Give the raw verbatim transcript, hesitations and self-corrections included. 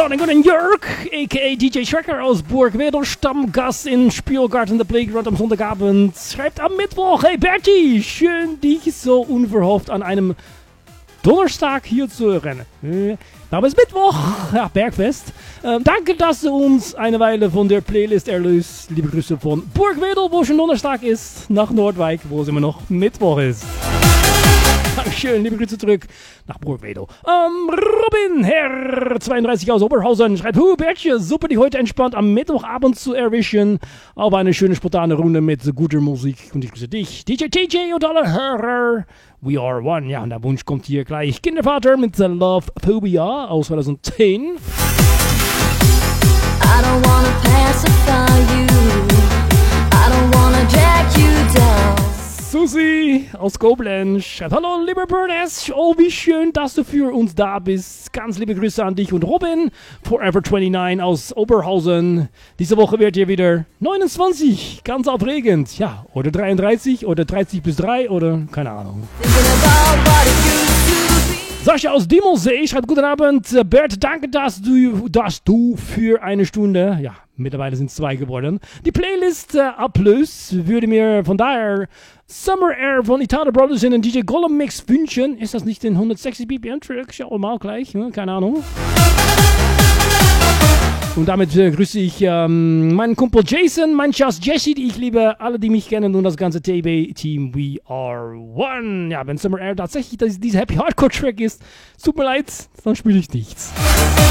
Sonne guten Jörg, a k a. D J Schrecker aus Burgwedel, Stammgast in Spielgarten The Playground am Sonntagabend, schreibt am Mittwoch, hey Bertie, schön dich so unverhofft an einem Donnerstag hier zu hören. Äh, aber es ist Mittwoch, ja, Bergfest. Ähm, danke, dass du uns eine Weile von der Playlist erlöst. Liebe Grüße von Burgwedel, wo schon Donnerstag ist, nach Nordwijk, wo es immer noch Mittwoch ist. Dankeschön, liebe Grüße zurück nach Burgwedel. Ähm, Robin, Herr zweiunddreißig aus Oberhausen, schreibt, Hu, Bertje, super, die heute entspannt am Mittwochabend zu erwischen. Auf eine schöne, spontane Runde mit guter Musik. Und ich grüße dich, D J T J und alle Hörer. We are one. Ja, und der Wunsch kommt hier gleich. Kindervater mit The Love Phobia aus zweitausendzehn. I don't wanna pacify you. I don't wanna drag you down. Susi aus Koblenz schreibt, hallo lieber Burness, oh wie schön, dass du für uns da bist. Ganz liebe Grüße an dich und Robin, Forever neunundzwanzig aus Oberhausen. Diese Woche wird hier wieder neunundzwanzig, ganz aufregend. Ja, oder dreiunddreißig oder dreißig bis drei oder keine Ahnung. Sascha aus Diemelsee schreibt, guten Abend, Bert, danke, dass du, dass du für eine Stunde, ja, mittlerweile sind es zwei geworden, die Playlist äh, ablöst, würde mir von daher Summer Air von Italo Brothers in den D J Gollum Mix wünschen. Ist das nicht den hundertsechzig B P M-Track? Schauen wir mal gleich, ne? Keine Ahnung. Und damit äh, grüße ich ähm, meinen Kumpel Jason, meinen Schatz Jesse, die ich liebe, alle, die mich kennen und das ganze T B-Team We Are One. Ja, wenn Summer Air tatsächlich das, dieser Happy Hardcore Track ist, tut mir leid, dann spiele ich nichts.